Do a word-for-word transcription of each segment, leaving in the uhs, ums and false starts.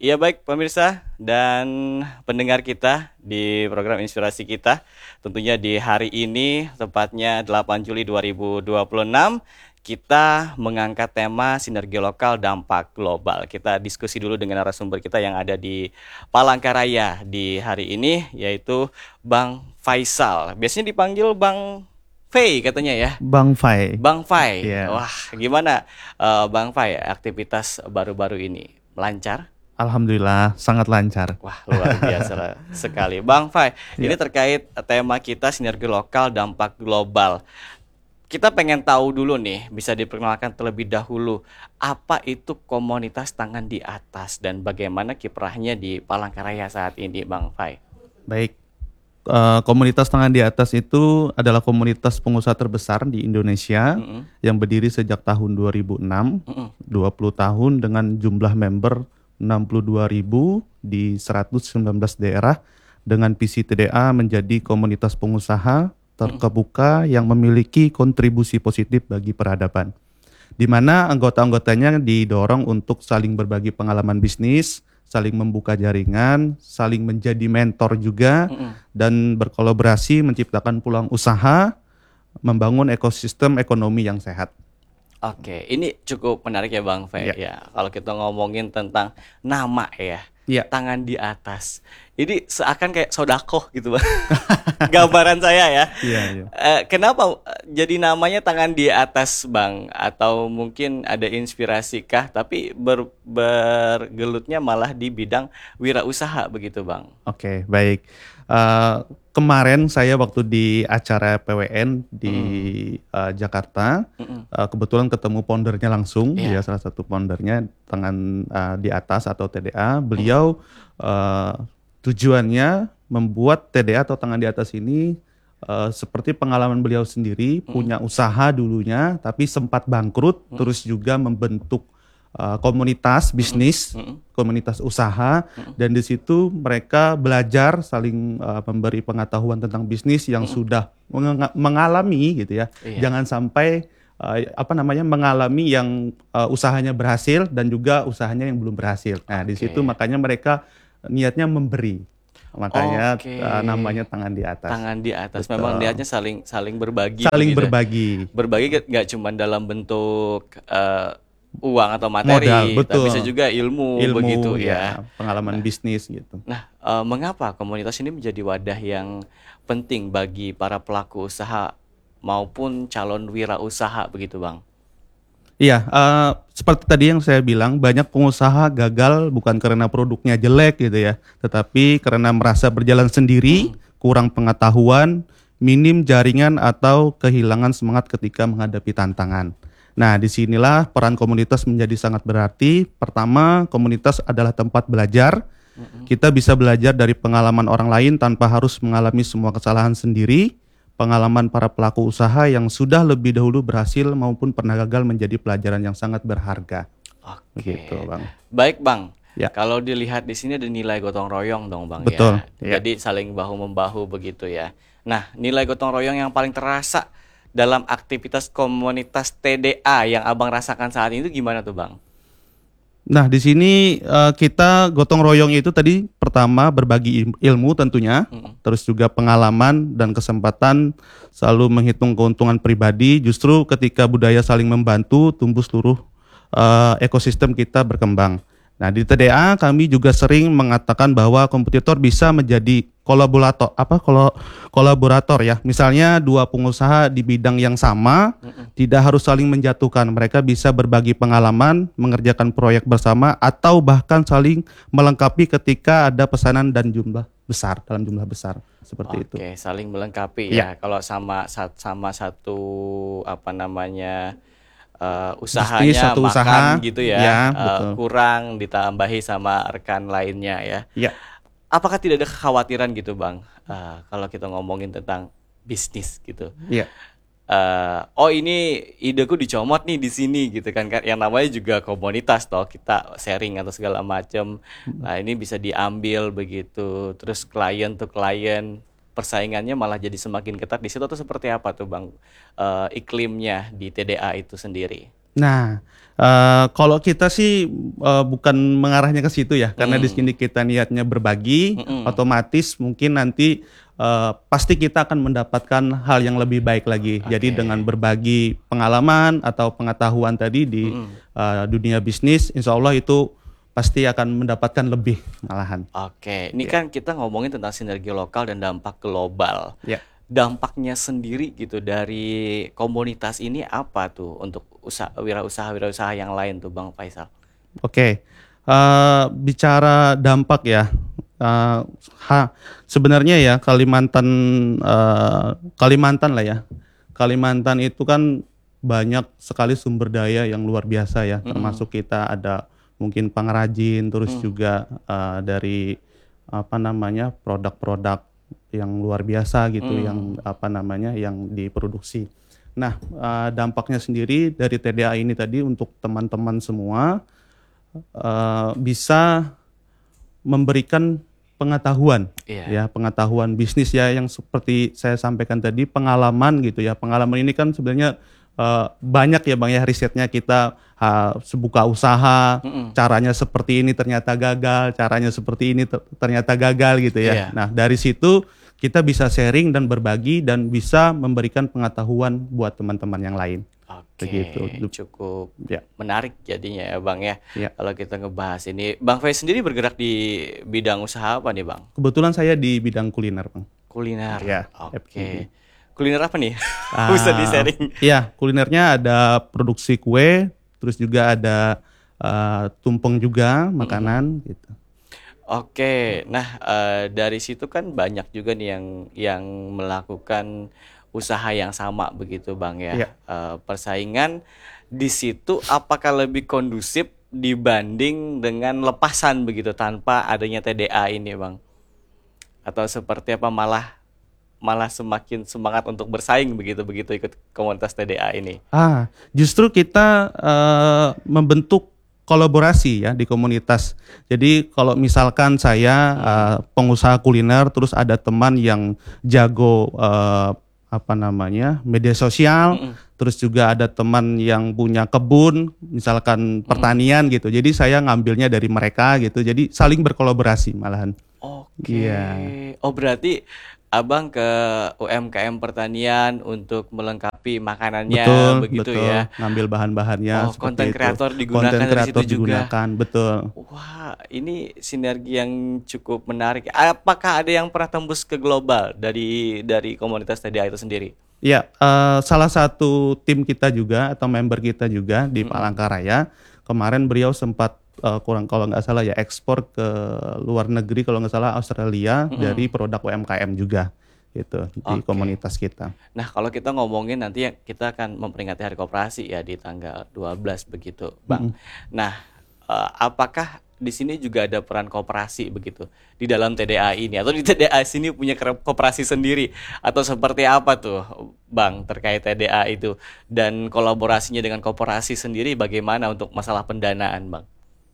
Iya baik pemirsa dan pendengar kita di program Inspirasi kita. Tentunya di hari ini, tepatnya delapan Juli dua ribu dua puluh enam, kita mengangkat tema sinergi lokal dampak global. Kita diskusi dulu dengan narasumber kita yang ada di Palangkaraya di hari ini, yaitu Bang Faisal. Biasanya dipanggil Bang Fei katanya ya. Bang Fai. Bang Fai. Ya, Wah, gimana eh, Bang Fai aktivitas baru-baru ini? Lancar? alhamdulillah sangat lancar. Wah, luar biasa lah sekali. Bang Fai, ini Ya, terkait tema kita sinergi lokal dampak global. Kita pengen tahu dulu nih, bisa diperkenalkan terlebih dahulu, apa itu komunitas tangan di atas dan bagaimana kiprahnya di Palangkaraya saat ini, Bang Fai? baik. Eh, komunitas tangan di atas itu adalah komunitas pengusaha terbesar di Indonesia Mm-mm, yang berdiri sejak tahun dua ribu enam, mm-mm, dua puluh tahun dengan jumlah member enam puluh dua ribu di seratus sembilan belas daerah dengan visi T D A menjadi komunitas pengusaha mm-mm, terkebuka yang memiliki kontribusi positif bagi peradaban, di mana anggota-anggotanya didorong untuk saling berbagi pengalaman bisnis, saling membuka jaringan, saling menjadi mentor juga, mm-mm. dan berkolaborasi menciptakan peluang usaha, membangun ekosistem ekonomi yang sehat. Oke, ini cukup menarik ya Bang Fe. Ya, Ya, kalau kita ngomongin tentang nama ya, ya, tangan di atas. Ini seakan kayak sodako gitu Bang. Gambaran saya ya. iya, iya. Eh, kenapa eh, jadi namanya tangan di atas Bang? Atau mungkin ada inspirasi kah? Tapi ber- bergelutnya malah di bidang wirausaha begitu Bang. Oke, baik. Eh, Kemarin saya waktu di acara P W N di Mm-mm, eh, Jakarta, mm-mm. eh, kebetulan ketemu foundernya langsung, Iya. ya salah satu foundernya tangan eh, di atas atau T D A. Mm-mm, Beliau eh, tujuannya membuat T D A atau tangan di atas ini eh, seperti pengalaman beliau sendiri, mm-mm, punya usaha dulunya, tapi sempat bangkrut, mm-mm, terus juga membentuk eh, komunitas mm-mm, bisnis, mm-mm, komunitas usaha, mm-mm, dan di situ mereka belajar saling uh, memberi pengetahuan tentang bisnis yang mm-mm. sudah menga- mengalami gitu ya. Iya. Jangan sampai uh, apa namanya mengalami yang uh, usahanya berhasil dan juga usahanya yang belum berhasil. Nah, di situ Oke. makanya mereka niatnya memberi. Makanya Oke. uh, namanya tangan di atas. Tangan di atas. Memang Betul. niatnya saling saling berbagi Saling begitu. berbagi. Berbagi nggak nggak cuma dalam bentuk eh, uang atau Modal, materi, tapi bisa betul. juga ilmu begitu Ilmu ya. ya, pengalaman Nah, bisnis gitu. nah eh, mengapa komunitas ini menjadi wadah yang penting bagi para pelaku usaha maupun calon wirausaha begitu, Bang? Iya, eh, seperti tadi yang saya bilang, banyak pengusaha gagal bukan karena produknya jelek gitu ya, tetapi karena merasa berjalan sendiri, Mm-mm. kurang pengetahuan, minim jaringan atau kehilangan semangat ketika menghadapi tantangan. Nah, disinilah peran komunitas menjadi sangat berarti. Pertama, komunitas adalah tempat belajar. Mm-mm. Kita bisa belajar dari pengalaman orang lain tanpa harus mengalami semua kesalahan sendiri. Pengalaman para pelaku usaha yang sudah lebih dahulu berhasil maupun pernah gagal menjadi pelajaran yang sangat berharga. Begitu, Oke, Bang. baik Bang. Ya, Kalau dilihat di sini ada nilai gotong royong dong Bang betul. ya. Ya. Jadi saling bahu membahu begitu ya. Nah, nilai gotong royong yang paling terasa dalam aktivitas komunitas T D A yang Abang rasakan saat ini itu gimana tuh Bang? Nah, di sini eh, kita gotong royong itu tadi pertama berbagi il- ilmu tentunya, Mm-mm. terus juga pengalaman dan kesempatan, selalu menghitung keuntungan pribadi. Justru ketika budaya saling membantu, tumbuh seluruh eh, ekosistem kita berkembang. Nah, di T D A kami juga sering mengatakan bahwa kompetitor bisa menjadi kolaborator, apa kalau kolaborator ya. Misalnya dua pengusaha di bidang yang sama, Mm-mm. tidak harus saling menjatuhkan. Mereka bisa berbagi pengalaman, mengerjakan proyek bersama, atau bahkan saling melengkapi ketika ada pesanan dan jumlah besar, dalam jumlah besar. Seperti itu. Oke, saling melengkapi Ya, ya. Kalau sama sat- sama satu apa namanya eh, bisnis usahanya satu usaha, makan gitu ya, ya eh, betul. kurang ditambahi sama rekan lainnya ya. Ya, Apakah tidak ada kekhawatiran gitu, Bang? Eh, kalau kita ngomongin tentang bisnis gitu. ya, Eh, oh ini ideku dicomot nih di sini gitu kan kan yang namanya juga komunitas toh kita sharing atau segala macam. Nah, ini bisa diambil begitu. Terus klien tuh klien persaingannya malah jadi semakin ketat di situ tuh seperti apa tuh Bang? Eh, iklimnya di T D A itu sendiri. Nah, eh, kalau kita sih eh, bukan mengarahnya ke situ ya, karena di Hmm. sini kita niatnya berbagi, Mm-mm. otomatis mungkin nanti eh, pasti kita akan mendapatkan hal yang lebih baik lagi. Jadi Oke. dengan berbagi pengalaman atau pengetahuan tadi di Mm-mm. eh, dunia bisnis, insya Allah itu pasti akan mendapatkan lebih malahan. Oke, ini Ya. kan kita ngomongin tentang sinergi lokal dan dampak global. Ya. Dampaknya sendiri gitu dari komunitas ini apa tuh untuk usaha wirausaha-wirausaha yang lain tuh Bang Faisal? Oke, eh, bicara dampak ya, eh, ha, sebenarnya ya Kalimantan, eh, Kalimantan lah ya, Kalimantan itu kan banyak sekali sumber daya yang luar biasa ya, Mm-mm. termasuk kita ada mungkin pengrajin, terus Mm. juga eh, dari apa namanya produk-produk yang luar biasa gitu, Mm. yang apa namanya yang diproduksi. Nah, eh, dampaknya sendiri dari T D A ini tadi untuk teman-teman semua eh, bisa memberikan pengetahuan Iya. ya, pengetahuan bisnis ya, yang seperti saya sampaikan tadi, pengalaman gitu ya. Pengalaman ini kan sebenarnya eh, banyak ya Bang ya, risetnya kita uh, sebuka usaha, Mm-mm. caranya seperti ini ternyata gagal, caranya seperti ini ter- ternyata gagal gitu ya. Iya. Nah, dari situ kita bisa sharing dan berbagi dan bisa memberikan pengetahuan buat teman-teman yang lain. Oke, Begitu. cukup Ya. menarik jadinya ya Bang ya. Ya. Kalau kita ngebahas ini, Bang Faiz sendiri bergerak di bidang usaha apa nih Bang? Kebetulan saya di bidang kuliner, Bang. Kuliner. Ya, Oke. F and B. Kuliner apa nih? Ah, Bisa di-sharing. Iya, kulinernya ada produksi kue, terus juga ada uh, tumpeng juga, makanan gitu. Oke, nah eh, dari situ kan banyak juga nih yang yang melakukan usaha yang sama begitu Bang ya. Iya. Eh, persaingan di situ apakah lebih kondusif dibanding dengan lepasan begitu tanpa adanya T D A ini Bang? Atau seperti apa malah malah semakin semangat untuk bersaing begitu begitu ikut komunitas T D A ini? Ah, justru kita uh, membentuk kolaborasi ya di komunitas. Jadi kalau misalkan saya uh, pengusaha kuliner, terus ada teman yang jago uh, apa namanya media sosial, Mm-mm. terus juga ada teman yang punya kebun, misalkan pertanian gitu. Jadi saya ngambilnya dari mereka gitu. Jadi saling berkolaborasi malahan. Oke. Iya. Oh berarti Abang ke U M K M pertanian untuk melengkapi makanannya Betul, begitu betul. ya. Ngambil bahan-bahannya Oh, seperti konten itu. kreator digunakan Konten dari kreator situ juga. digunakan, betul. Wah, ini sinergi yang cukup menarik. Apakah ada yang pernah tembus ke global dari dari komunitas T D A itu sendiri? Ya, eh, salah satu tim kita juga atau member kita juga di Palangkaraya, kemarin beliau sempat eh, kurang kalau nggak salah ya ekspor ke luar negeri, kalau nggak salah Australia, dari produk U M K M juga gitu di Oke. komunitas kita. Nah, kalau kita ngomongin nanti ya, kita akan memperingati Hari Koperasi ya di tanggal dua belas begitu, Bang. Nah, eh, apakah di sini juga ada peran koperasi begitu di dalam T D A ini atau di T D A sini punya kere- koperasi sendiri atau seperti apa tuh, Bang, terkait T D A itu dan kolaborasinya dengan koperasi sendiri bagaimana untuk masalah pendanaan, Bang?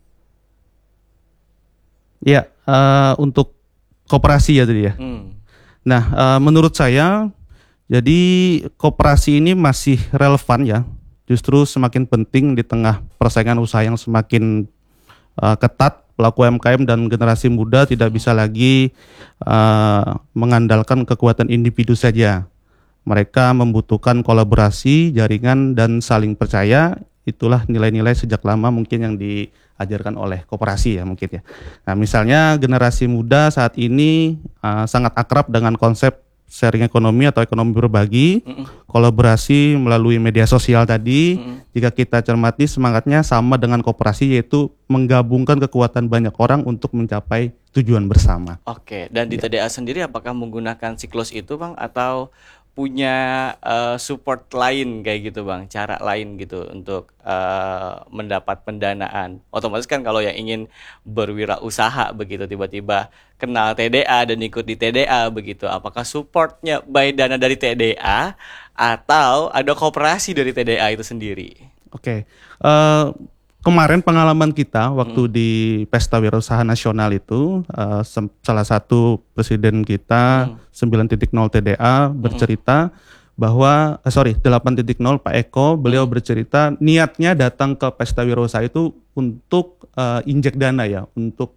Ya, eh, untuk koperasi ya tadi ya. Hmm. Nah, eh, menurut saya, jadi koperasi ini masih relevan ya. Justru semakin penting di tengah persaingan usaha yang semakin eh, ketat. Pelaku U M K M dan generasi muda tidak bisa lagi eh, mengandalkan kekuatan individu saja. Mereka membutuhkan kolaborasi, jaringan, dan saling percaya. Itulah nilai-nilai sejak lama mungkin yang diajarkan oleh koperasi ya mungkin ya. Nah, misalnya generasi muda saat ini uh, sangat akrab dengan konsep sharing ekonomi atau ekonomi berbagi, kolaborasi melalui media sosial tadi. Jika kita cermati semangatnya sama dengan koperasi, yaitu menggabungkan kekuatan banyak orang untuk mencapai tujuan bersama. Oke, dan di T D A sendiri apakah menggunakan siklus itu, Bang, atau punya eh, support lain kayak gitu, Bang, cara lain gitu untuk eh, mendapat pendanaan? Otomatis kan kalau yang ingin berwirausaha begitu tiba-tiba kenal T D A dan ikut di T D A begitu, apakah supportnya by dana dari T D A atau ada koperasi dari T D A itu sendiri? Oke, eh, kemarin pengalaman kita waktu di Pesta Wirausaha Nasional itu, eh, sem- salah satu presiden kita sembilan titik nol T D A bercerita bahwa eh, sorry delapan titik nol Pak Eko beliau bercerita niatnya datang ke Pesta Wirausaha itu untuk uh, injek dana ya, untuk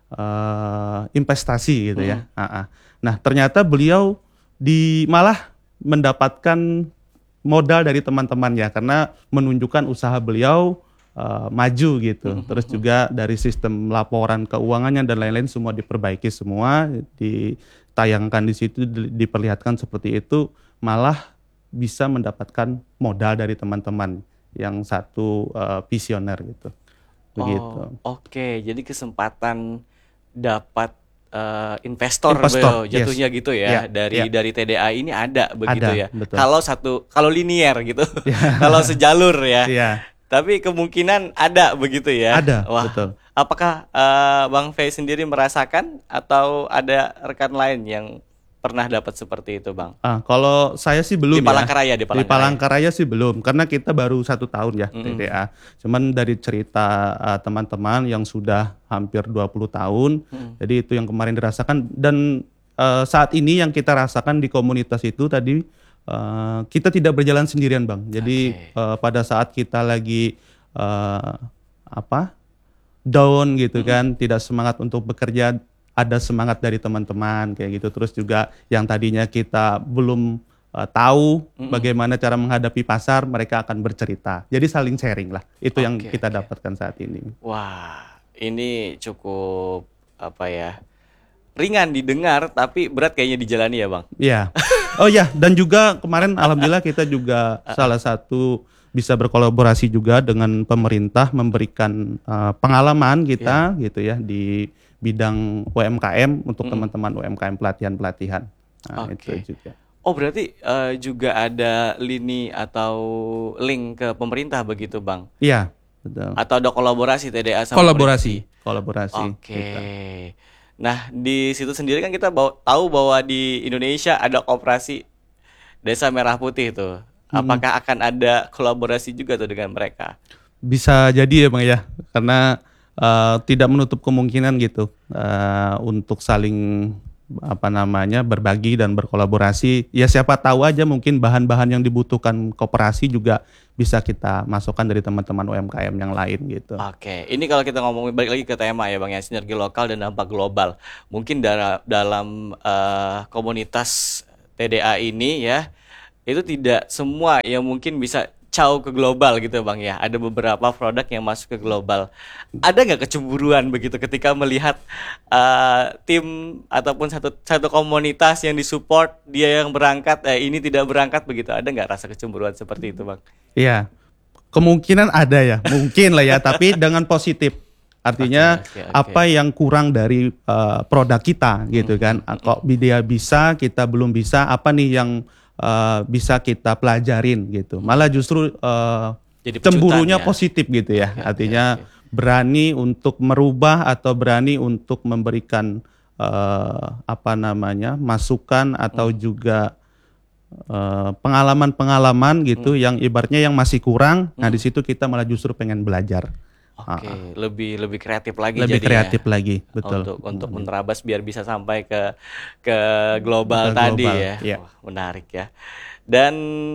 uh, investasi gitu ya. Hmm. Ah, ah. Nah ternyata beliau di malah mendapatkan modal dari teman-temannya karena menunjukkan usaha beliau uh, maju gitu. Terus juga dari sistem laporan keuangannya dan lain-lain semua diperbaiki semua, ditayangkan di situ, di- diperlihatkan seperti itu, malah bisa mendapatkan modal dari teman-teman yang satu uh, visioner gitu. Begitu. Oh, oke. Jadi kesempatan dapat eh, investor Investor, be- yes. jatuhnya gitu Ya, ya dari ya, dari T D A ini ada begitu ada, ya. betul. Kalau satu kalau linier gitu. Ya. Kalau sejalur ya. Iya, Tapi kemungkinan ada begitu ya. ada, Wah, betul. apakah eh, Bang Fei sendiri merasakan atau ada rekan lain yang pernah dapat seperti itu, Bang? Ah, kalau saya sih belum Di ya. Palangkaraya, di Di Palangkaraya. Palangkaraya sih belum, karena kita baru satu tahun ya Mm-mm. T D A. Cuman dari cerita ah, teman-teman yang sudah hampir dua puluh tahun, Mm. jadi itu yang kemarin dirasakan dan eh, saat ini yang kita rasakan di komunitas itu tadi eh, kita tidak berjalan sendirian Bang. Jadi Oke. eh, pada saat kita lagi eh, apa down gitu kan, tidak semangat untuk bekerja, ada semangat dari teman-teman kayak gitu. Terus juga yang tadinya kita belum uh, tahu Mm-mm. bagaimana cara menghadapi pasar, mereka akan bercerita. Jadi saling sharing lah. Itu yang Oke, kita oke. dapatkan saat ini. Wah, ini cukup apa ya? Ringan didengar tapi berat kayaknya dijalani ya, Bang. Iya. Oh ya, dan juga kemarin alhamdulillah kita juga salah satu bisa berkolaborasi juga dengan pemerintah memberikan uh, pengalaman kita gitu ya di bidang U M K M untuk Mm-mm. teman-teman U M K M pelatihan-pelatihan. Nah, Oke. itu juga. Oh, berarti eh, juga ada lini atau link ke pemerintah begitu, Bang? Iya, betul. Atau ada kolaborasi T D A sama Kolaborasi, pemerintah? kolaborasi Oke. kita. Nah, di situ sendiri kan kita bawa- tahu bahwa di Indonesia ada koperasi Desa Merah Putih tuh. Apakah akan ada kolaborasi juga tuh dengan mereka? Bisa jadi ya Bang ya, karena uh, tidak menutup kemungkinan gitu uh, untuk saling apa namanya berbagi dan berkolaborasi. Ya siapa tahu aja mungkin bahan-bahan yang dibutuhkan koperasi juga bisa kita masukkan dari teman-teman U M K M yang lain gitu. Oke, ini kalau kita ngomongin balik lagi ke tema ya Bang ya, sinergi lokal dan dampak global. Mungkin dara- dalam eh, komunitas T D A ini ya, itu tidak semua yang mungkin bisa caw ke global gitu Bang ya. Ada beberapa produk yang masuk ke global. Ada nggak kecemburuan begitu ketika melihat eh, tim ataupun satu satu komunitas yang disupport dia yang berangkat, eh, ini tidak berangkat begitu. Ada nggak rasa kecemburuan seperti itu Bang? Iya, kemungkinan ada ya, mungkin lah ya, tapi dengan positif. Artinya Oke, oke, oke. apa yang kurang dari uh, produk kita gitu kan? Ah, Kok dia bisa, kita belum bisa. Apa nih yang uh, bisa kita pelajarin gitu? Malah justru uh, Jadi pecutan cemburunya ya. positif gitu ya. Oke, oke, Artinya oke. berani untuk merubah atau berani untuk memberikan uh, apa namanya masukan atau juga eh, pengalaman-pengalaman gitu yang ibaratnya yang masih kurang. Nah di situ kita malah justru pengen belajar. Oke, Ah, lebih lebih kreatif lagi lebih jadinya. kreatif lagi, betul. Untuk untuk menerabas biar bisa sampai ke ke global Ke tadi global, ya. iya. Wah, menarik ya. Dan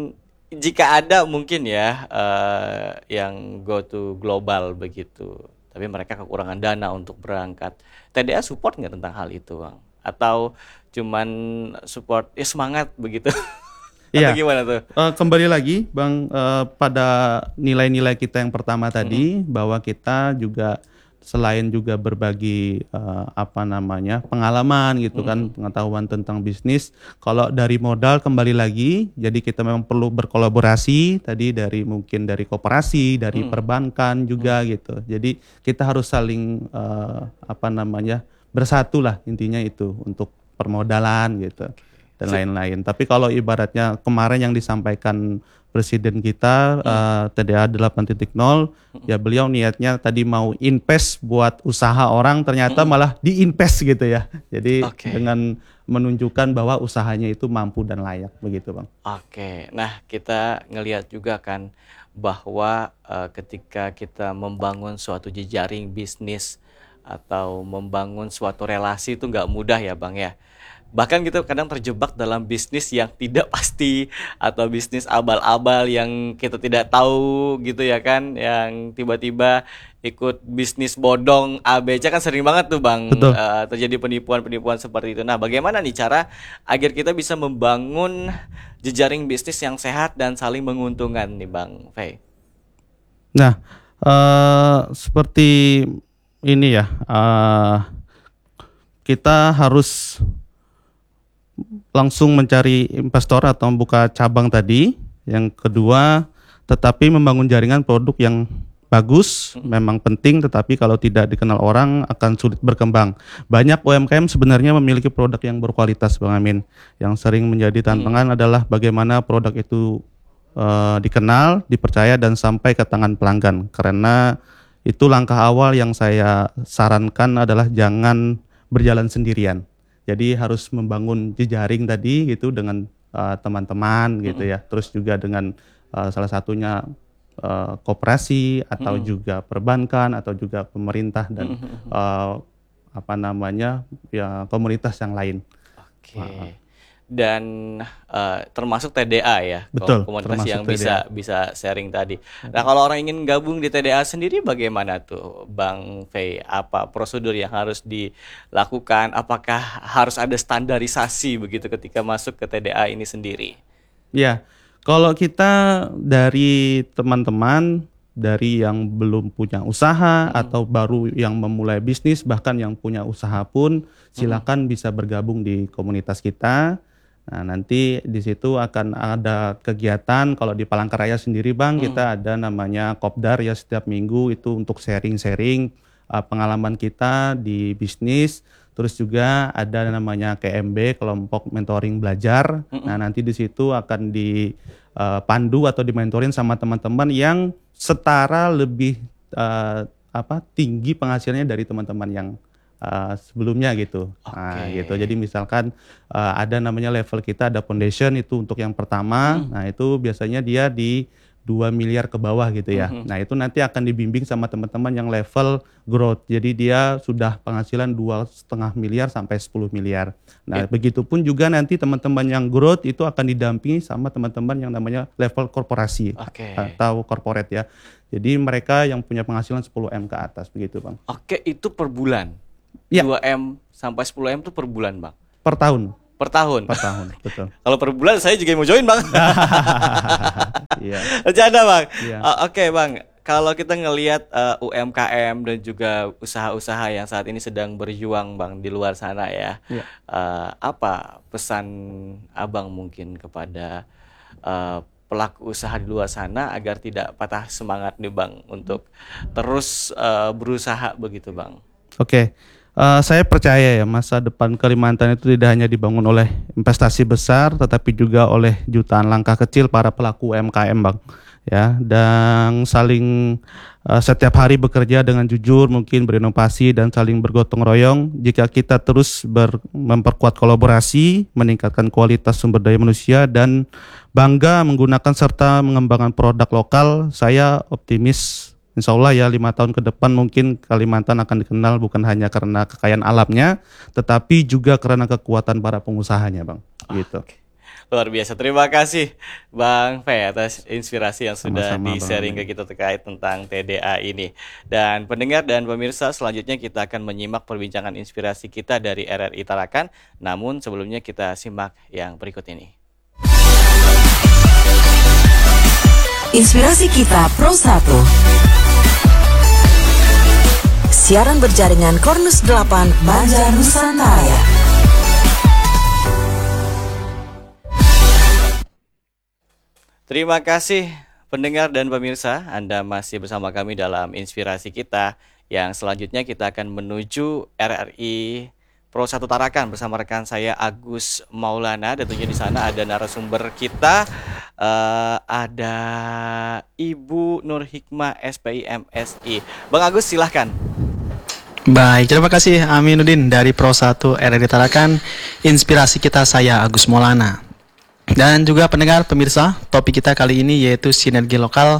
jika ada mungkin ya eh, yang go to global begitu, tapi mereka kekurangan dana untuk berangkat. T D A support nggak tentang hal itu, Bang? Atau cuman support ya semangat begitu? Atau Iya. gimana tuh? Eh, kembali lagi, Bang, eh, pada nilai-nilai kita yang pertama tadi bahwa kita juga selain juga berbagi eh, apa namanya pengalaman gitu kan, pengetahuan tentang bisnis. Kalau dari modal kembali lagi, jadi kita memang perlu berkolaborasi tadi dari mungkin dari koperasi, dari perbankan juga gitu. Jadi kita harus saling eh, apa namanya bersatu lah intinya itu untuk permodalan gitu dan lain-lain. Tapi kalau ibaratnya kemarin yang disampaikan presiden kita eh, T D A delapan titik nol, ya beliau niatnya tadi mau invest buat usaha orang, ternyata malah diinvest gitu ya. Jadi Oke. dengan menunjukkan bahwa usahanya itu mampu dan layak begitu, Bang. Oke, nah kita ngelihat juga kan bahwa eh, ketika kita membangun suatu jejaring bisnis atau membangun suatu relasi itu nggak mudah ya Bang ya. Bahkan kita kadang terjebak dalam bisnis yang tidak pasti atau bisnis abal-abal yang kita tidak tahu gitu ya kan, yang tiba-tiba ikut bisnis bodong A B C kan sering banget tuh Bang. Betul. Uh, terjadi penipuan-penipuan seperti itu. Nah, bagaimana nih cara agar kita bisa membangun jejaring bisnis yang sehat dan saling menguntungkan nih Bang Fei? Nah, uh, seperti ini ya, uh, kita harus langsung mencari investor atau membuka cabang tadi. Yang kedua, tetapi membangun jaringan produk yang bagus memang penting, tetapi kalau tidak dikenal orang akan sulit berkembang. Banyak U M K M sebenarnya memiliki produk yang berkualitas, Bang Amin. Yang sering menjadi tantangan hmm. adalah bagaimana produk itu uh, dikenal, dipercaya dan sampai ke tangan pelanggan. Karena itu langkah awal yang saya sarankan adalah jangan berjalan sendirian. Jadi harus membangun jejaring tadi gitu dengan uh, teman-teman gitu ya. Terus juga dengan uh, salah satunya uh, koperasi atau mm. juga perbankan atau juga pemerintah dan mm. uh, apa namanya ya komunitas yang lain. Oke. Okay. Uh, dan uh, termasuk T D A ya, betul, komunitas yang T D A. bisa bisa sharing tadi. Nah, kalau orang ingin gabung di T D A sendiri bagaimana tuh Bang Fei? Apa prosedur yang harus dilakukan? Apakah harus ada standarisasi begitu ketika masuk ke T D A ini sendiri? Ya, kalau kita dari teman-teman dari yang belum punya usaha hmm. atau baru yang memulai bisnis, bahkan yang punya usaha pun silakan hmm. bisa bergabung di komunitas kita. Nah, nanti di situ akan ada kegiatan. Kalau di Palangkaraya sendiri Bang, hmm. kita ada namanya Kopdar ya, setiap minggu itu untuk sharing-sharing uh, pengalaman kita di bisnis. Terus juga ada namanya K M B, kelompok mentoring belajar. Hmm. Nah, nanti di situ akan dipandu uh, atau dimentorin sama teman-teman yang setara lebih uh, apa tinggi penghasilannya dari teman-teman yang Uh, sebelumnya gitu. Okay. Nah, gitu. Jadi misalkan uh, ada namanya level kita ada foundation itu untuk yang pertama. Hmm. Nah, itu biasanya dia di dua miliar ke bawah gitu ya. Hmm. Nah, itu nanti akan dibimbing sama teman-teman yang level growth. Jadi dia sudah penghasilan dua setengah miliar sampai sepuluh miliar. Nah, yeah. begitupun juga nanti teman-teman yang growth itu akan didampingi sama teman-teman yang namanya level korporasi okay. atau corporate ya. Jadi mereka yang punya penghasilan sepuluh M ke atas begitu, Bang. Oke, okay, itu per bulan. Ya. dua M sampai sepuluh M itu per bulan Bang? Per tahun. Per tahun? Per tahun, betul. Kalau per bulan saya juga mau join Bang. Iya. Bercanda Bang. Ya. Uh, Oke okay, Bang, kalau kita ngelihat uh, U M K M dan juga usaha-usaha yang saat ini sedang berjuang Bang di luar sana ya, ya. Uh, apa pesan Abang mungkin kepada uh, pelaku usaha di luar sana agar tidak patah semangat nih Bang untuk terus uh, berusaha begitu Bang? Oke. Okay. Uh, saya percaya ya masa depan Kalimantan itu tidak hanya dibangun oleh investasi besar, tetapi juga oleh jutaan langkah kecil para pelaku U M K M Bang. Ya, dan saling uh, setiap hari bekerja dengan jujur, mungkin berinovasi dan saling bergotong royong. Jika kita terus ber, memperkuat kolaborasi, meningkatkan kualitas sumber daya manusia dan bangga menggunakan serta mengembangkan produk lokal, saya optimis. Insya Allah ya lima tahun ke depan mungkin Kalimantan akan dikenal bukan hanya karena kekayaan alamnya, tetapi juga karena kekuatan para pengusahanya Bang. Gitu. Oh, okay. Luar biasa. Terima kasih Bang Fei atas inspirasi yang sudah di-sharing ke kita terkait tentang T D A ini. Dan pendengar dan pemirsa, selanjutnya kita akan menyimak perbincangan inspirasi kita dari R R I Tarakan. Namun sebelumnya kita simak yang berikut ini. Inspirasi kita Pro satu. Siaran berjaringan Kornus delapan Banjar Nusantara. Terima kasih pendengar dan pemirsa, Anda masih bersama kami dalam inspirasi kita. Yang selanjutnya kita akan menuju R R I Pro satu Tarakan bersama rekan saya Agus Maulana. Dan tentunya di sana ada narasumber kita, uh, ada Ibu Nur Hikmah S P I M S I. Bang Agus silahkan. Baik, terima kasih Aminuddin dari Pro satu R R I Tarakan. Inspirasi kita saya Agus Maulana. Dan juga pendengar pemirsa, topik kita kali ini yaitu sinergi lokal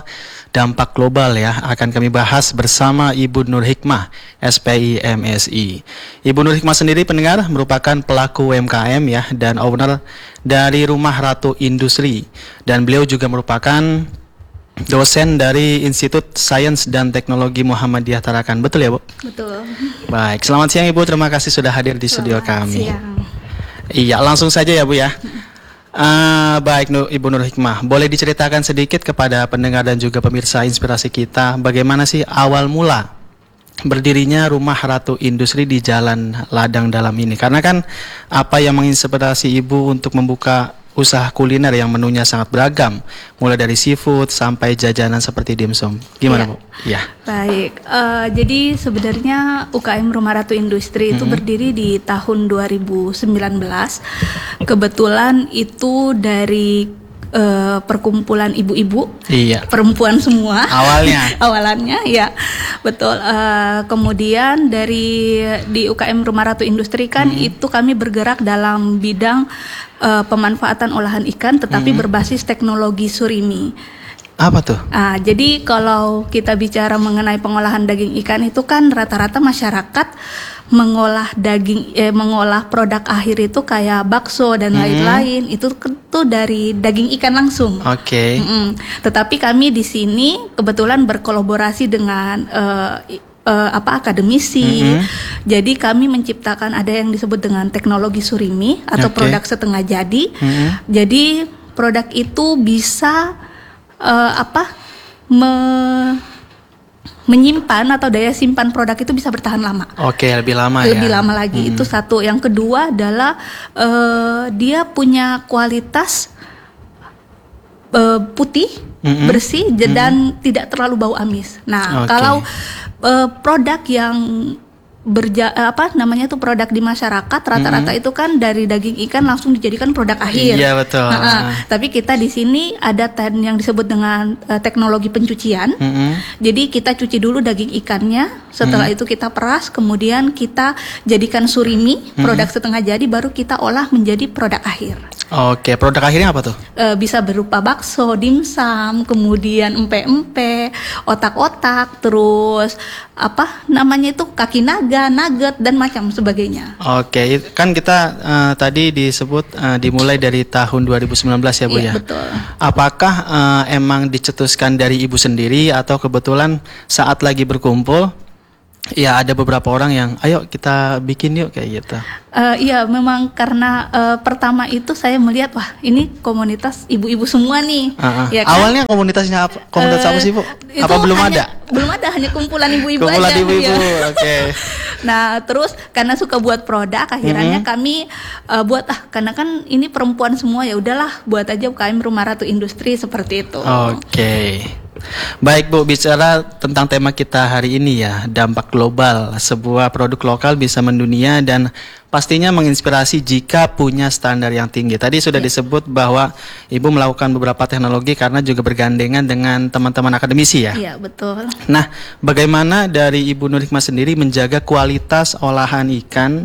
dampak global ya, akan kami bahas bersama Ibu Nur Hikmah, S P I M S I. Ibu Nur Hikmah sendiri pendengar merupakan pelaku U M K M ya dan owner dari Rumah Ratu Industri, dan beliau juga merupakan dosen dari Institut Sains dan Teknologi Muhammadiyah Tarakan. Betul ya, Bu? Betul. Baik, selamat siang Ibu, terima kasih sudah hadir di studio Selamat kami. siang. Iya, langsung saja ya Bu ya. Uh, baik Nu- Ibu Nur Hikmah, boleh diceritakan sedikit kepada pendengar dan juga pemirsa Inspirasi kita, bagaimana sih awal mula berdirinya Rumah Ratu Industri di Jalan Ladang Dalam ini? Karena kan apa yang menginspirasi Ibu untuk membuka usaha kuliner yang menunya sangat beragam, mulai dari seafood sampai jajanan seperti dimsum. Gimana Iya. Bu? Ya. Baik, eh, jadi sebenarnya U K M Rumah Ratu Industri itu Mhm. berdiri di tahun dua ribu sembilan belas. Kebetulan itu dari eh, perkumpulan ibu-ibu, Iya. perempuan semua. Awalnya. Awalannya, ya betul. Eh, kemudian dari di U K M Rumah Ratu Industri kan itu kami bergerak dalam bidang eh, pemanfaatan olahan ikan, tetapi berbasis teknologi surimi. Apa tuh? Ah, jadi kalau kita bicara mengenai pengolahan daging ikan itu kan rata-rata masyarakat mengolah daging, eh, mengolah produk akhir itu kayak bakso dan lain-lain itu itu dari daging ikan langsung. Oke. Mm-mm. Tetapi kami di sini kebetulan berkolaborasi dengan eh, i- eh, apa akademisi. Jadi kami menciptakan ada yang disebut dengan teknologi surimi atau Oke. produk setengah jadi. Mhm. Jadi produk itu bisa eh, apa me- menyimpan atau daya simpan produk itu bisa bertahan lama. Oke, lebih lama ya. Lebih lama lagi. Itu satu. Yang kedua adalah eh, dia punya kualitas eh, putih, Mm-mm. bersih j- dan tidak terlalu bau amis. Nah, Oke. kalau eh, produk yang berja eh, apa namanya tuh produk di masyarakat rata-rata itu kan dari daging ikan langsung dijadikan produk akhir. Iya, betul. Nah, tapi kita di sini ada ten yang disebut dengan eh, teknologi pencucian. Mm-mm. Jadi kita cuci dulu daging ikannya, setelah itu kita peras, kemudian kita jadikan surimi, produk setengah jadi, baru kita olah menjadi produk akhir. Oke, produk akhirnya apa tuh? E, bisa berupa bakso, dimsum, kemudian empe-empe, otak-otak, terus apa namanya itu kaki naga, nugget dan macam sebagainya. Oke, it- kan kita eh, tadi disebut eh, dimulai dari tahun dua ribu sembilan belas ya Bu Iya, ya. betul. Apakah eh, emang dicetuskan dari Ibu sendiri atau kebetulan saat lagi berkumpul ya ada beberapa orang yang ayo kita bikin yuk kayak gitu. Eh, iya, memang karena eh, pertama itu saya melihat wah ini komunitas ibu-ibu semua nih. Ah, ah. Ya kan? Awalnya komunitasnya apa? Komunitas apa Eh, sih Bu? itu Apa belum hanya- ada? Belum ada, hanya kumpulan ibu-ibu Kumpulan aja. ibu-ibu, ya. oke. Nah, terus karena suka buat produk, akhirnya kami uh, buat ah karena kan ini perempuan semua ya udahlah buat aja U K M Rumah Ratu Industri seperti itu. Oke. Baik Bu, bicara tentang tema kita hari ini ya, dampak global. Sebuah produk lokal bisa mendunia dan pastinya menginspirasi jika punya standar yang tinggi. Tadi sudah disebut bahwa Ibu melakukan beberapa teknologi karena juga bergandengan dengan teman-teman akademisi ya. Iya, betul. Nah, bagaimana dari Ibu Nur Hikmah sendiri menjaga kualitas olahan ikan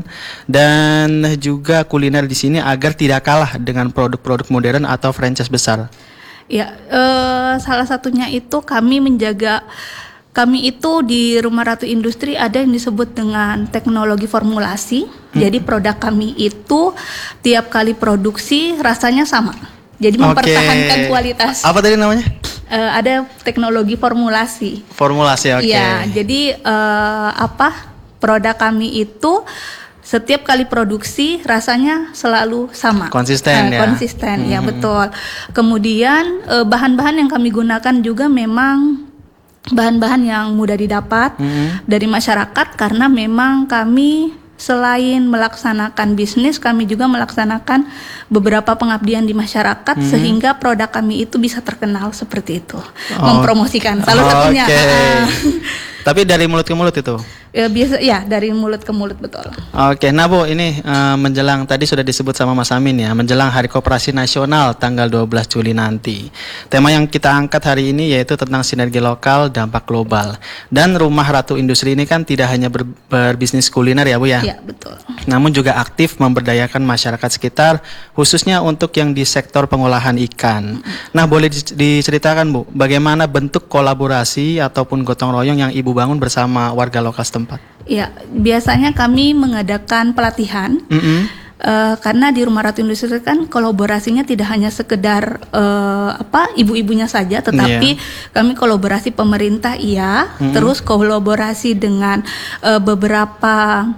dan juga kuliner di sini agar tidak kalah dengan produk-produk modern atau franchise besar? Ya, eh, salah satunya itu kami menjaga kami itu di Rumah Ratu Industri ada yang disebut dengan teknologi formulasi. Jadi produk kami itu tiap kali produksi rasanya sama. Jadi mempertahankan Oke. kualitas. Apa tadi namanya? Eh, ada teknologi formulasi. Formulasi, oke. Iya, jadi eh, apa produk kami itu setiap kali produksi rasanya selalu sama. Konsisten Eh, ya? Konsisten, ya betul. Kemudian eh, bahan-bahan yang kami gunakan juga memang bahan-bahan yang mudah didapat dari masyarakat karena memang kami selain melaksanakan bisnis, kami juga melaksanakan beberapa pengabdian di masyarakat sehingga produk kami itu bisa terkenal seperti itu. Mempromosikan salah satunya. Oke. Ah. Tapi dari mulut ke mulut itu? Ya, biasa ya dari mulut ke mulut, betul. Oke, nah Bu, ini uh, menjelang tadi sudah disebut sama Mas Amin ya, menjelang Hari Koperasi Nasional tanggal dua belas Juli nanti. Tema yang kita angkat hari ini yaitu tentang sinergi lokal, dampak global. Dan Rumah Ratu Industri ini kan tidak hanya ber, berbisnis kuliner ya Bu ya. Iya, betul. Namun juga aktif memberdayakan masyarakat sekitar, khususnya untuk yang di sektor pengolahan ikan. Nah, boleh diceritakan Bu, bagaimana bentuk kolaborasi ataupun gotong royong yang Ibu bangun bersama warga lokal setempat? Ya, biasanya kami mengadakan pelatihan. Mm-hmm. Uh, karena di Rumah Ratu Industri kan kolaborasinya tidak hanya sekedar uh, apa ibu-ibunya saja, tetapi yeah. kami kolaborasi pemerintah iya, mm-hmm. terus kolaborasi dengan uh, beberapa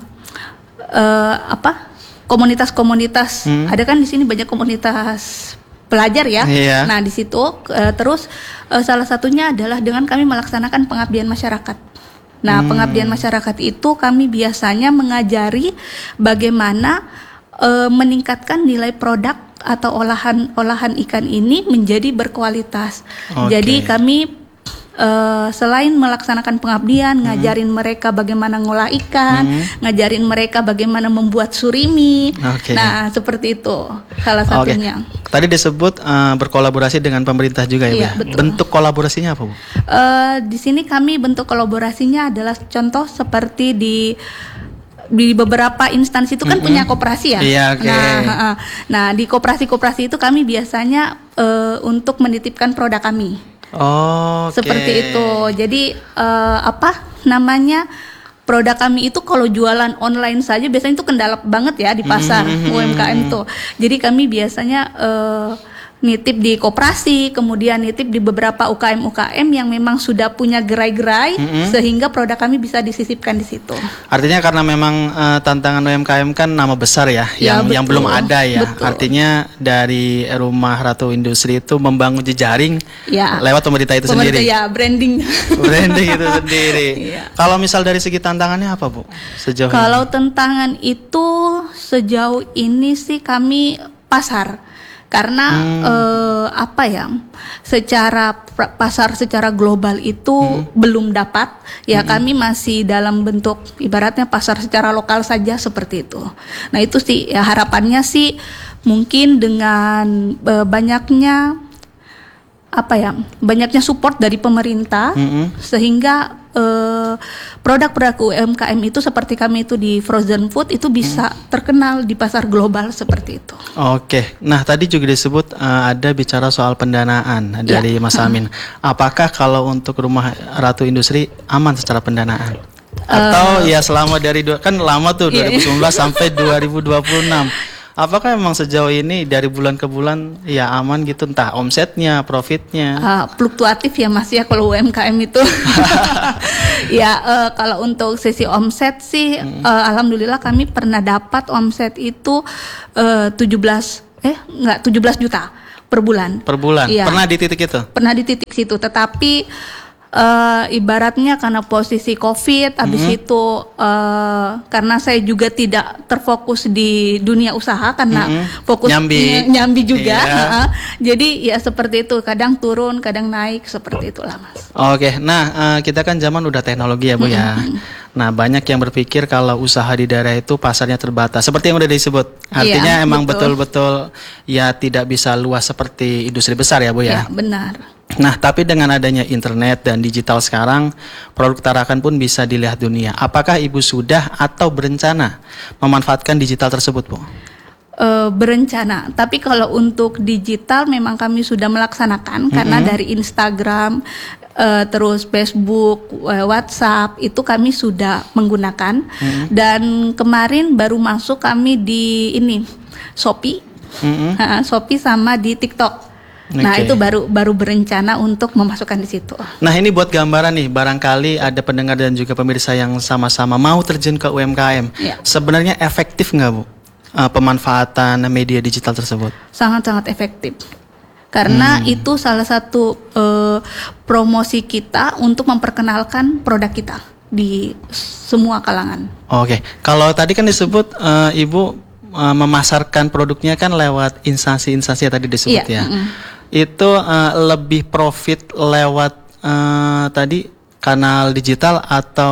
uh, apa komunitas-komunitas. Mm-hmm. Ada kan di sini banyak komunitas pelajar ya. Yeah. Nah di situ uh, terus uh, salah satunya adalah dengan kami melaksanakan pengabdian masyarakat. Nah, hmm. pengabdian masyarakat itu kami biasanya mengajari bagaimana e, meningkatkan nilai produk atau olahan olahan ikan ini menjadi berkualitas. Okay. Jadi kami e, selain melaksanakan pengabdian, hmm. ngajarin mereka bagaimana ngolah ikan, hmm. ngajarin mereka bagaimana membuat surimi. Okay. Nah, seperti itu salah satunya. Okay. Tadi disebut uh, berkolaborasi dengan pemerintah juga ya, iya, Bu? Bentuk kolaborasinya apa, Bu? Uh, di sini kami bentuk kolaborasinya adalah contoh seperti di di beberapa instansi itu kan mm-hmm. punya koperasi ya. Iya, okay. Nah, uh, nah di koperasi-koperasi itu kami biasanya uh, untuk menitipkan produk kami. Oh, okay. Seperti itu. Jadi uh, apa namanya? Produk kami itu kalau jualan online saja biasanya itu kendala banget ya di pasar mm-hmm. U M K M tuh. Jadi kami biasanya uh, nitip di koperasi, kemudian nitip di beberapa U K M U K M yang memang sudah punya gerai-gerai mm-hmm. sehingga produk kami bisa disisipkan di situ. Artinya karena memang uh, tantangan U M K M kan nama besar ya, ya yang betul, yang belum ada ya. Betul. Artinya dari Rumah Ratu Industri itu membangun jejaring ya. lewat pemerintah itu pemerintah, sendiri. Ya, branding. Branding itu sendiri. Ya. Kalau misal dari segi tantangannya apa, Bu? Sejauh Kalau ini? tantangan itu sejauh ini sih kami pasar. Karena hmm. eh, apa ya, secara pra- pasar secara global itu hmm. belum dapat, ya hmm. kami masih dalam bentuk ibaratnya pasar secara lokal saja seperti itu. Nah itu sih ya harapannya sih mungkin dengan eh, banyaknya apa ya, banyaknya support dari pemerintah hmm. sehingga eh, produk-produk U M K M itu seperti kami itu di frozen food itu bisa hmm. terkenal di pasar global seperti itu. Oke, nah tadi juga disebut uh, ada bicara soal pendanaan ya. dari Mas Amin. Apakah kalau untuk Rumah Ratu Industri aman secara pendanaan? Atau uh, ya selama dari dua, kan lama tuh iya, dua ribu sembilan belas sampai dua ribu dua puluh enam. Apakah memang sejauh ini dari bulan ke bulan ya aman gitu, entah omsetnya, profitnya? Uh, fluktuatif ya Mas ya kalau U M K M itu. Ya uh, kalau untuk sisi omset sih hmm. uh, alhamdulillah kami pernah dapat omset itu uh, tujuh belas eh enggak tujuh belas juta per bulan. Per bulan. Ya. Pernah di titik itu? Pernah di titik situ, tetapi Uh, ibaratnya karena posisi COVID, habis mm-hmm. itu uh, karena saya juga tidak terfokus di dunia usaha karena mm-hmm. fokus nyambi, ny- nyambi juga, yeah. uh, jadi ya seperti itu, kadang turun, kadang naik seperti itulah Mas. Oke, nah uh, kita kan zaman udah teknologi ya Bu ya. Mm-hmm. Nah banyak yang berpikir kalau usaha di daerah itu pasarnya terbatas, seperti yang udah disebut. Artinya yeah, emang betul. betul-betul ya tidak bisa luas seperti industri besar ya Bu ya. Ya benar. Nah, tapi dengan adanya internet dan digital sekarang, produk Tarakan pun bisa dilihat dunia. Apakah Ibu sudah atau berencana memanfaatkan digital tersebut, Bu? Uh, berencana, tapi kalau untuk digital memang kami sudah melaksanakan mm-hmm. karena dari Instagram, uh, terus Facebook, uh, WhatsApp itu kami sudah menggunakan mm-hmm. dan kemarin baru masuk kami di ini Shopee, mm-hmm. uh, Shopee sama di TikTok. Okay. Nah itu baru baru berencana untuk memasukkan di situ. Nah ini buat gambaran nih, barangkali ada pendengar dan juga pemirsa yang sama-sama mau terjun ke U M K M. Ya. Sebenarnya efektif nggak Bu uh, pemanfaatan media digital tersebut? Sangat-sangat efektif. Karena hmm. itu salah satu uh, promosi kita untuk memperkenalkan produk kita di semua kalangan. Oke, okay. Kalau tadi kan disebut uh, Ibu uh, memasarkan produknya kan lewat instansi-instansi yang tadi disebut ya. ya. Mm-hmm. Itu uh, lebih profit lewat uh, tadi kanal digital atau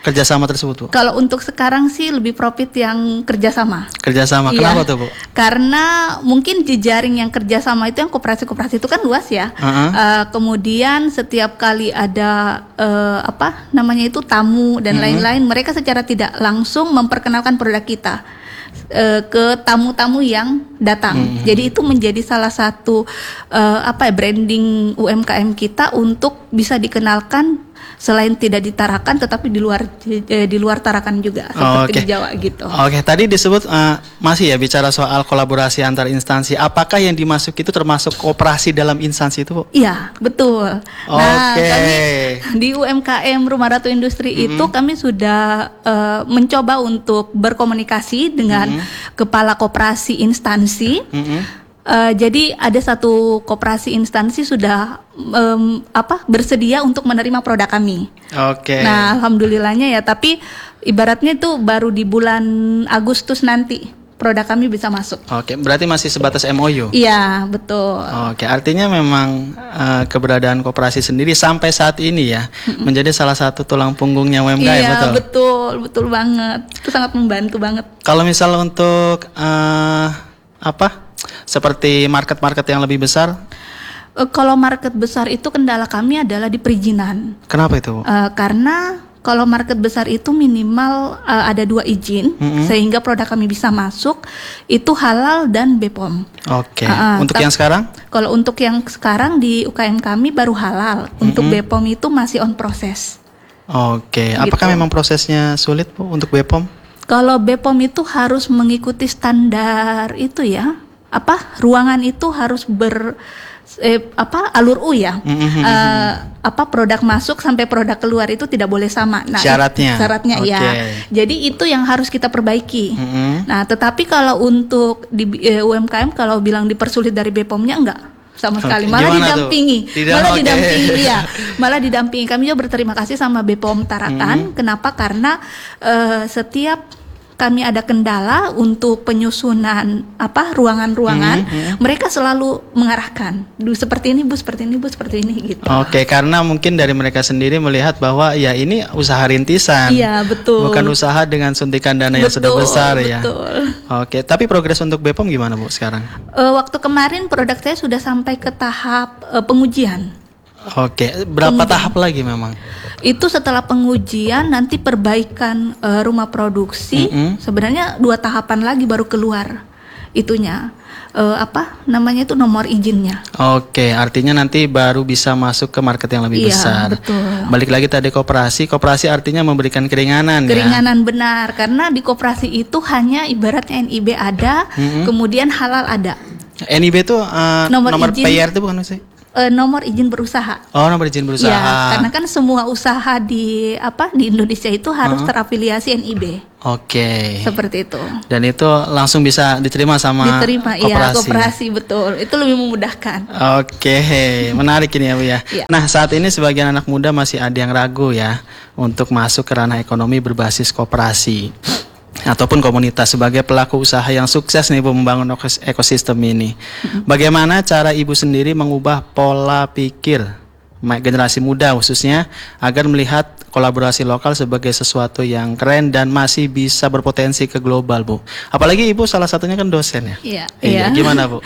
kerjasama tersebut, Bu? Kalau untuk sekarang sih lebih profit yang kerjasama. Kerjasama, kenapa Iya. tuh, Bu? Karena mungkin jejaring yang kerjasama itu yang koperasi-koperasi itu kan luas ya. Uh-huh. Uh, kemudian setiap kali ada uh, apa namanya itu tamu dan Mm-hmm. lain-lain, mereka secara tidak langsung memperkenalkan produk kita uh, ke tamu-tamu yang datang. Mm-hmm. Jadi itu menjadi salah satu uh, apa ya, branding U M K M kita untuk bisa dikenalkan selain tidak di Tarakan tetapi di luar eh, di luar Tarakan juga Oh, seperti oke. di Jawa gitu. Oke, tadi disebut eh, masih ya bicara soal kolaborasi antar instansi. Apakah yang dimasuk itu termasuk kooperasi dalam instansi itu, Bu? Iya, betul. Nah, Oke. kami di U M K M Rumah Ratu Industri Mm-hmm. itu kami sudah eh, mencoba untuk berkomunikasi dengan Mm-hmm. kepala koperasi instansi. Mm-mm. Eh, jadi ada satu koperasi instansi sudah em, apa bersedia untuk menerima produk kami. Oke. Nah, alhamdulillahnya ya. Tapi ibaratnya itu baru di bulan Agustus nanti produk kami bisa masuk. Oke, berarti masih sebatas M O U. Iya, betul. Oke, artinya memang eh, keberadaan koperasi sendiri sampai saat ini ya menjadi salah satu tulang punggungnya U M K M, Iya, betul. betul, betul banget. Itu sangat membantu banget. Kalau misal untuk eh, apa? Seperti market-market yang lebih besar, Eh, kalau market besar itu kendala kami adalah di perizinan. kenapa itu, Bu? Eh, karena kalau market besar itu minimal eh, ada dua izin Mm-mm. sehingga produk kami bisa masuk itu halal dan B P O M. Oke. Ah, ah, Untuk tap- yang sekarang? Kalau untuk yang sekarang di U K M kami baru halal. Untuk B P O M itu masih on proses. Oke. Apakah Gitu. memang prosesnya sulit, Bu, untuk B P O M? Kalau B P O M itu harus mengikuti standar itu ya. Apa ruangan itu harus ber eh, apa alur U ya. Mhm. Eh, apa produk masuk sampai produk keluar itu tidak boleh sama. Nah, Syaratnya? Syaratnya Oke. ya. Jadi itu yang harus kita perbaiki. Mhm. Nah, tetapi kalau untuk di eh, U M K M kalau bilang dipersulit dari B P O M-nya enggak sama sekali, Oke, malah gimana tuh? didampingi, Tidak, malah oke. didampingi ya, malah didampingi. Kami juga berterima kasih sama B P O M Tarakan. Kenapa? Karena eh, setiap kami ada kendala untuk penyusunan apa ruangan-ruangan, mereka selalu mengarahkan, "Du, seperti ini bu, seperti ini bu, seperti ini gitu. Oke, karena mungkin dari mereka sendiri melihat bahwa ya ini usaha rintisan. Iya, betul. Bukan usaha dengan suntikan dana yang sudah Betul, besar ya. betul. Oke, tapi progres untuk B P O M gimana, Bu, sekarang? Eh, waktu kemarin produk saya sudah sampai ke tahap eh, pengujian. Oke, berapa Kemudian. tahap lagi memang? Itu setelah pengujian nanti perbaikan eh, rumah produksi. Mm-mm. Sebenarnya dua tahapan lagi baru keluar itunya. Eh, apa namanya itu nomor izinnya. Oke, artinya nanti baru bisa masuk ke market yang lebih Iya, besar. betul. Balik lagi tadi koperasi, koperasi artinya memberikan keringanan, ya. Keringanan benar karena di koperasi itu hanya ibaratnya N I B ada, kemudian halal ada. N I B itu eh, Nomor nomor, izin. P R itu bukan sih? Eh, nomor izin berusaha. Oh, nomor izin berusaha. Ya, karena kan semua usaha di apa di Indonesia itu harus terafiliasi N I B. Oke. Seperti itu. Dan itu langsung bisa diterima sama Diterima iya koperasi. koperasi betul. Itu lebih memudahkan. Oke, menarik ini ya, Bu ya. Iya. Nah, saat ini sebagian anak muda masih ada yang ragu ya untuk masuk ke ranah ekonomi berbasis koperasi ataupun komunitas sebagai pelaku usaha yang sukses nih, Bu, membangun ekos- ekosistem ini. Bagaimana cara Ibu sendiri mengubah pola pikir ma- generasi muda khususnya agar melihat kolaborasi lokal sebagai sesuatu yang keren dan masih bisa berpotensi ke global, Bu? Apalagi Ibu salah satunya kan dosen ya. Iya, Iya, iya. gimana, Bu?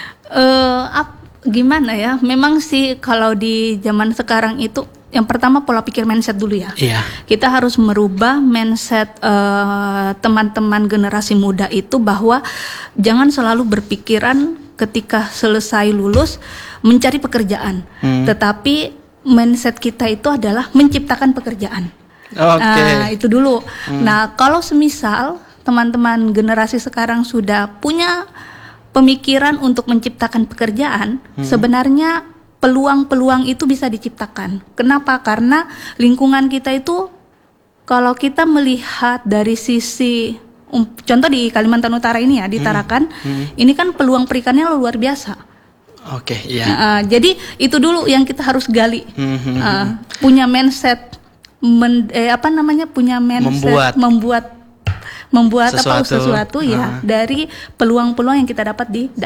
Eh, ap- gimana ya? Memang sih kalau di zaman sekarang itu yang pertama pola pikir mindset dulu ya. Iya. Kita harus merubah mindset eh, teman-teman generasi muda itu bahwa jangan selalu berpikiran ketika selesai lulus mencari pekerjaan, Hmm. tetapi mindset kita itu adalah menciptakan pekerjaan. Oke. Nah, itu dulu. Nah, kalau semisal teman-teman generasi sekarang sudah punya pemikiran untuk menciptakan pekerjaan, sebenarnya peluang-peluang itu bisa diciptakan. Kenapa? Karena lingkungan kita itu kalau kita melihat dari sisi um, contoh di Kalimantan Utara ini ya, di Tarakan, ini kan peluang perikannya luar biasa. Oke, iya. Uh, jadi itu dulu yang kita harus gali. Mhm. Uh, punya mindset men, eh, apa namanya? Punya Membuat. mindset membuat membuat apa Sesuatu. sesuatu ya Ah. dari peluang-peluang yang kita dapat di daerah.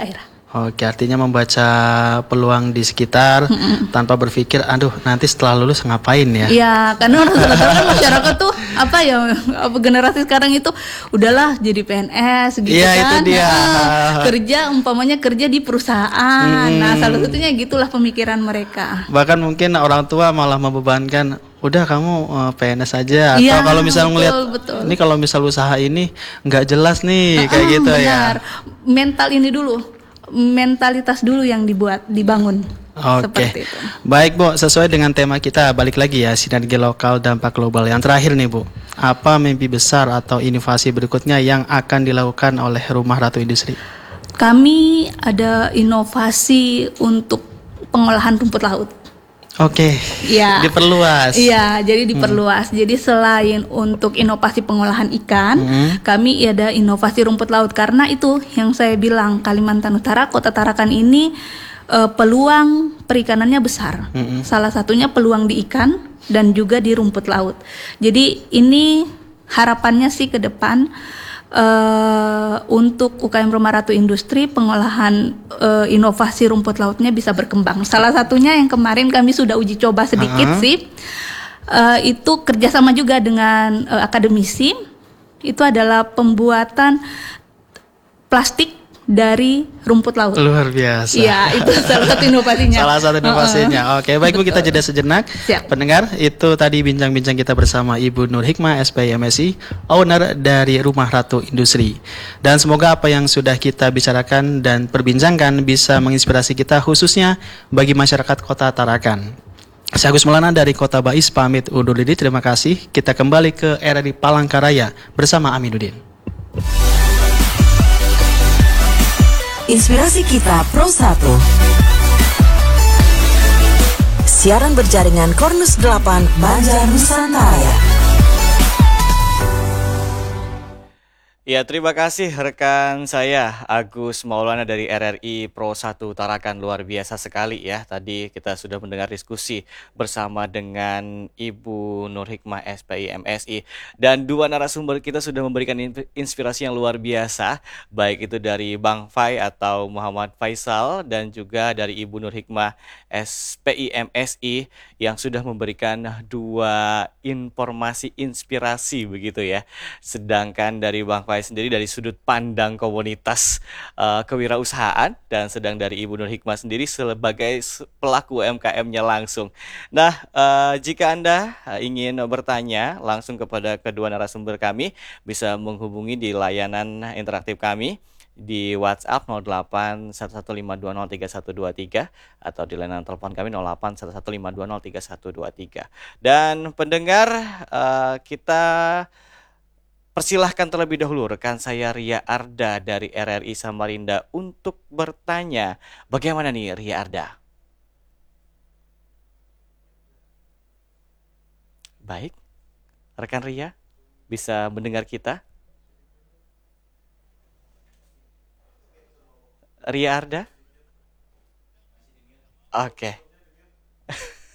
Oke, artinya membaca peluang di sekitar tanpa berpikir, aduh nanti setelah lulus ngapain ya? Iya, karena orang rata-rata kan masyarakat tuh apa ya, apa generasi sekarang itu udahlah jadi P N S gitu Iya, itu kan. dia. Nah, kerja umpamanya kerja di perusahaan. Nah, salah satunya gitulah pemikiran mereka. Bahkan mungkin orang tua malah membebankan, udah kamu uh, P N S aja. Atau Iya, kalau misal betul, ngeliat, betul. ini kalau misal usaha ini nggak jelas nih, kayak Ah, gitu benar. ya. Mental ini dulu, mentalitas dulu yang dibuat, dibangun. Oke, Seperti itu. baik Bu, sesuai dengan tema kita, balik lagi ya, sinergi lokal dampak global. Yang terakhir nih Bu, apa mimpi besar atau inovasi berikutnya yang akan dilakukan oleh Rumah Ratu Industri? Kami ada inovasi untuk pengolahan rumput laut. Oke, Iya. diperluas. Iya, jadi diperluas. Jadi selain untuk inovasi pengolahan ikan, kami ada inovasi rumput laut karena itu yang saya bilang Kalimantan Utara, Kota Tarakan ini eh, peluang perikanannya besar. Salah satunya peluang di ikan dan juga di rumput laut. Jadi ini harapannya sih ke depan Uh, untuk U K M Rumah Ratu Industri pengolahan uh, inovasi rumput lautnya bisa berkembang. Salah satunya yang kemarin kami sudah uji coba sedikit Uh-huh. sih, uh, itu kerjasama juga dengan uh, akademisi. Itu adalah pembuatan plastik dari rumput laut. Luar biasa. Iya, itu salah satu inovasinya. Salah satu inovasinya. Oke, baik Bu, kita jeda sejenak. Siap. Pendengar, itu tadi bincang-bincang kita bersama Ibu Nur Hikmah S P I M S I, owner dari Rumah Ratu Industri. Dan semoga apa yang sudah kita bicarakan dan perbincangkan bisa menginspirasi kita khususnya bagi masyarakat Kota Tarakan. Saya Agus Maulana dari Kota Bais pamit undur diri. Terima kasih. Kita kembali ke R R I Palangkaraya bersama Aminuddin. Inspirasi kita Pro satu. Siaran berjaringan Kornus delapan Banjar Nusantara. Ya, terima kasih rekan saya Agus Maulana dari R R I Pro satu Tarakan. Luar biasa sekali ya. Tadi kita sudah mendengar diskusi bersama dengan Ibu Nur Hikmah S P I M S I. Dan dua narasumber kita sudah memberikan inspirasi yang luar biasa. Baik itu dari Bang Fai atau Muhammad Faisal dan juga dari Ibu Nur Hikmah S P I M S I yang sudah memberikan dua informasi inspirasi begitu ya. Sedangkan dari Bang Fai sendiri dari sudut pandang komunitas uh, kewirausahaan dan sedang dari Ibu Nur Hikmah sendiri sebagai pelaku U M K M-nya langsung. Nah, uh, jika Anda uh, ingin bertanya langsung kepada kedua narasumber kami, bisa menghubungi di layanan interaktif kami di WhatsApp nol delapan satu satu lima dua nol tiga satu dua tiga atau di layanan telepon kami nol delapan satu satu lima dua nol tiga satu dua tiga. Dan pendengar, uh, kita persilahkan terlebih dahulu rekan saya Ria Arda dari R R I Samarinda untuk bertanya. Bagaimana nih Ria Arda? Baik, rekan Ria bisa mendengar kita? Ria Arda? Oke.